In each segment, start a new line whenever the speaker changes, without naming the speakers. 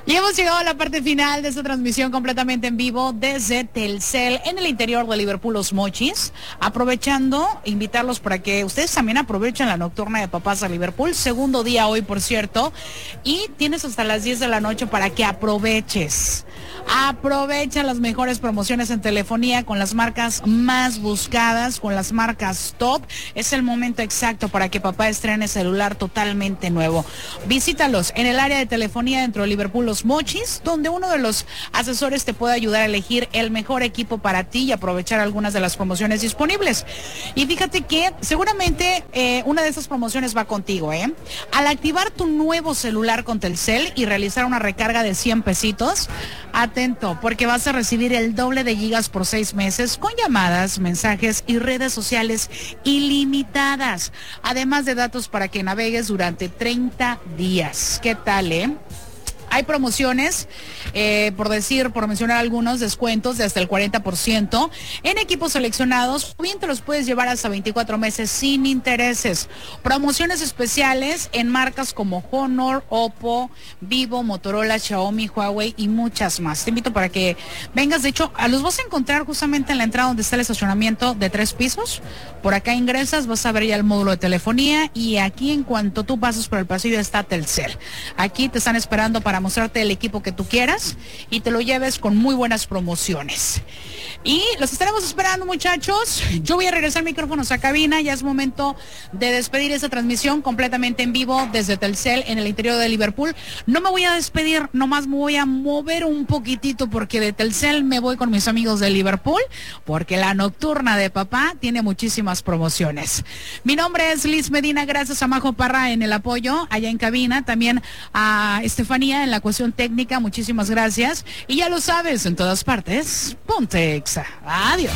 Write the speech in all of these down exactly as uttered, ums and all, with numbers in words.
Y hemos llegado a la parte final de esta transmisión completamente en vivo desde Telcel en el interior de Liverpool Los Mochis. Aprovechando, invitarlos para que ustedes también aprovechen la nocturna de Papás a Liverpool. Segundo día hoy, por cierto. Y tienes hasta las diez de la noche para que aproveches. Aprovecha las mejores promociones en telefonía con las marcas más buscadas, con las marcas top. Es el momento exacto para que papá estrene celular totalmente nuevo. Visítalos en el área de telefonía dentro de Liverpool Los Mochis, donde uno de los asesores te puede ayudar a elegir el mejor equipo para ti y aprovechar algunas de las promociones disponibles. Y fíjate que seguramente eh, una de estas promociones va contigo, ¿eh? Al activar tu nuevo celular con Telcel y realizar una recarga de cien pesitos, atento, porque vas a recibir el doble de gigas por seis meses con llamadas, mensajes y redes sociales ilimitadas, además de datos para que navegues durante treinta días. ¿Qué tal, eh? Hay promociones, eh, por decir, por mencionar algunos, descuentos de hasta el cuarenta por ciento en equipos seleccionados, o bien te los puedes llevar hasta veinticuatro meses sin intereses. Promociones especiales en marcas como Honor, Oppo, Vivo, Motorola, Xiaomi, Huawei y muchas más. Te invito para que vengas. De hecho, los vas a encontrar justamente en la entrada donde está el estacionamiento de tres pisos. Por acá ingresas, vas a ver ya el módulo de telefonía y aquí en cuanto tú pasas por el pasillo está Telcel. Aquí te están esperando para mostrarte el equipo que tú quieras y te lo lleves con muy buenas promociones. Y los estaremos esperando, muchachos. Yo voy a regresar micrófonos a cabina. Ya es momento de despedir esta transmisión completamente en vivo desde Telcel en el interior de Liverpool. No me voy a despedir, nomás me voy a mover un poquitito porque de Telcel me voy con mis amigos de Liverpool, porque la nocturna de papá tiene muchísimas promociones. Mi nombre es Liz Medina, gracias a Majo Parra en el apoyo allá en cabina, también a Estefanía en la cuestión técnica, muchísimas gracias. Y ya lo sabes, en todas partes, ponte Exa. Adiós.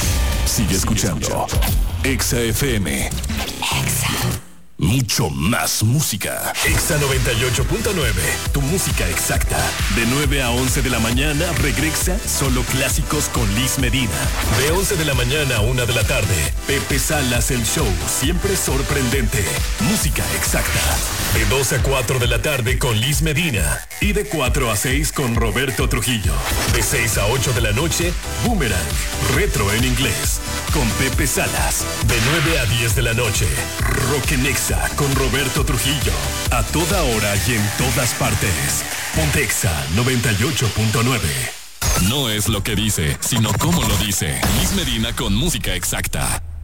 Sigue escuchando Exa F M. Exa. Mucho más música. Exa noventa y ocho punto nueve. Tu música exacta. De nueve a once de la mañana regresa Solo Clásicos con Liz Medina. De once de la mañana a una de la tarde, Pepe Salas el show. Siempre sorprendente. Música exacta. De dos a cuatro de la tarde con Liz Medina. Y de cuatro a seis con Roberto Trujillo. De seis a ocho de la noche, Boomerang. Retro en inglés. Con Pepe Salas. De nueve a diez de la noche, Rock en Exa con Roberto Trujillo. A toda hora y en todas partes. Ponte Exa noventa y ocho punto nueve. No es lo que dice, sino cómo lo dice. Liz Medina con música exacta.